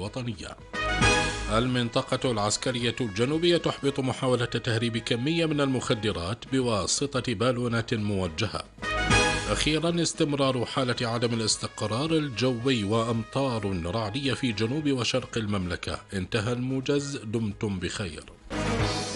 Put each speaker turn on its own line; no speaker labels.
الوطنية. المنطقة العسكرية الجنوبية تحبط محاولة تهريب كمية من المخدرات بواسطة بالونات موجهة. أخيرا، استمرار حالة عدم الاستقرار الجوي وأمطار رعدية في جنوب وشرق المملكة. انتهى الموجز، دمتم بخير.